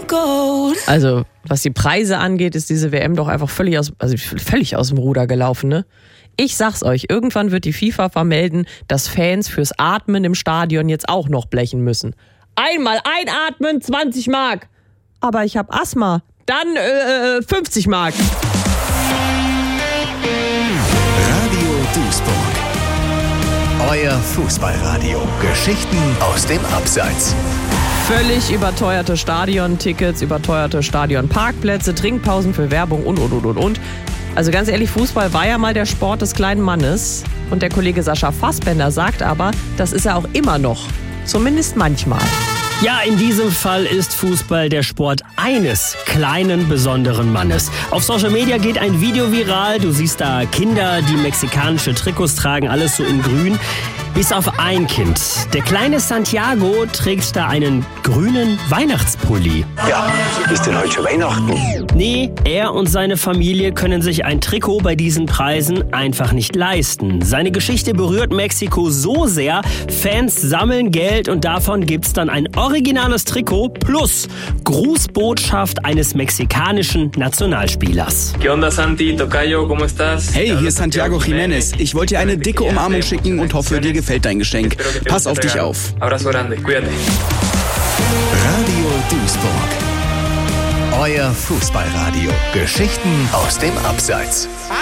Also, was die Preise angeht, ist diese WM doch einfach völlig aus dem Ruder gelaufen, ne? Ich sag's euch, irgendwann wird die FIFA vermelden, dass Fans fürs Atmen im Stadion jetzt auch noch blechen müssen. Einmal einatmen, 20 Mark. Aber ich hab Asthma. Dann 50 Mark. Radio Duisburg. Euer Fußballradio. Geschichten aus dem Abseits. Völlig überteuerte Stadiontickets, überteuerte Stadionparkplätze, Trinkpausen für Werbung und. Also ganz ehrlich, Fußball war ja mal der Sport des kleinen Mannes. Und der Kollege Sascha Fassbender sagt aber, das ist er auch immer noch. Zumindest manchmal. Ja, in diesem Fall ist Fußball der Sport eines kleinen, besonderen Mannes. Auf Social Media geht ein Video viral. Du siehst da Kinder, die mexikanische Trikots tragen, alles so in grün. Bis auf ein Kind. Der kleine Santiago trägt da einen grünen Weihnachtspulli. Ja, ist denn heute schon Weihnachten? Nee, er und seine Familie können sich ein Trikot bei diesen Preisen einfach nicht leisten. Seine Geschichte berührt Mexiko so sehr, Fans sammeln Geld und davon gibt's dann ein originales Trikot plus Grußbotschaft eines mexikanischen Nationalspielers. ¿Qué onda, Santi? Tocayo, ¿cómo estás? Hey, hier ist Santiago Jiménez. Ich wollte dir eine dicke Umarmung schicken und hoffe, dir gefällt dein Geschenk. Pass auf dich auf. Abrazo grande, cuídate. Radio Duisburg. Euer Fußballradio. Geschichten aus dem Abseits.